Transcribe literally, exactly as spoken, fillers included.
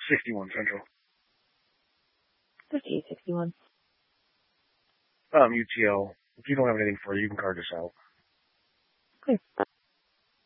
sixty-one Central. fifty-eight sixty-one. Um, U T L. If you don't have anything for you, you can card this out. Clear.